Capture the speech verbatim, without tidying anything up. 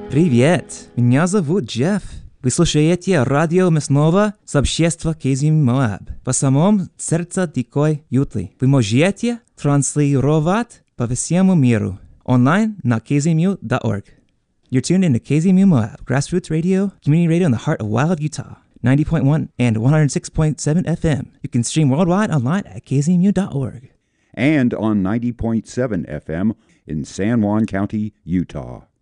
Привет, меня зовут Джефф. Вы слушаете радио Мясного сообщества Казим Моаб. По самому сердцу дикой ютлы. Вы можете транслировать по всему миру. Онлайн на k z m u dot org. You're tuned in to K Z M U Moab, grassroots radio, community radio in the heart of Wild, Utah. ninety point one and one hundred six point seven F M. You can stream worldwide online at k z m u dot org. And on ninety point seven F M in San Juan County, Utah.